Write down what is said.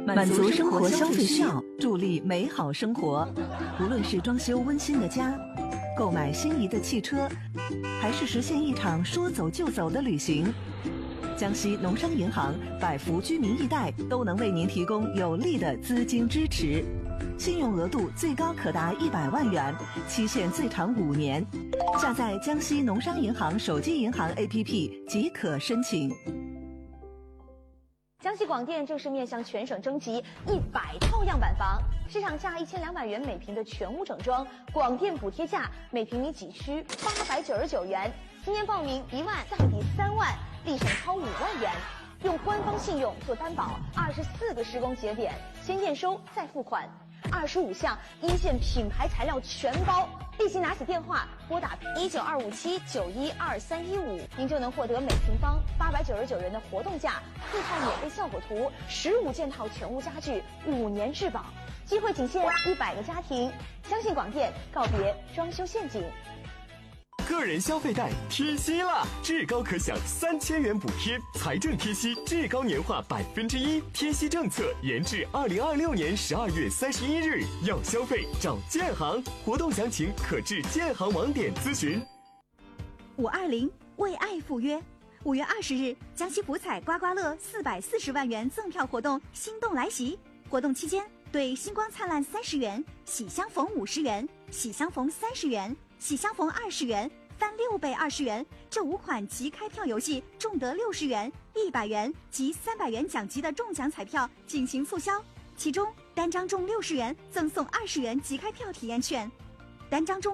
满足生活消费需要，助力美好生活。无论是装修温馨的家，购买心仪的汽车，还是实现一场说走就走的旅行，江西农商银行百福居民易贷都能为您提供有力的资金支持，信用额度最高可达100万元，期限最长5年。下载江西农商银行手机银行 APP 即可申请。 江西广电正式面向全省征集100套样板房，市场价1200元每平的全屋整装，广电补贴价每平米仅需899元，今年报名1万再抵3万，立省超5万元。用官方信用做担保，24个施工节点，先验收再付款，25项一线品牌材料全包。立即拿起电话拨打19257912315，您就能获得每平方899元的活动价，4套免费效果图，15件套全屋家具，5年质保。机会仅限100个家庭，相信广电，告别装修陷阱。 个人消费贷贴息了，至高可享3000元补贴，财政贴息至高年化1%，贴息政策延至2026年12月31日。要消费找建行，活动详情可至建行网点咨询。 520为爱赴约，5月20日，江西福彩刮刮乐440万元赠票活动心动来袭，活动期间对星光灿烂30元，喜相逢50元，喜相逢30元，喜相逢20元，翻6倍20元，这5款即开票游戏中得60元、100元及300元奖级的中奖彩票进行促销，其中单张中60元赠送20元即开票体验券，单张中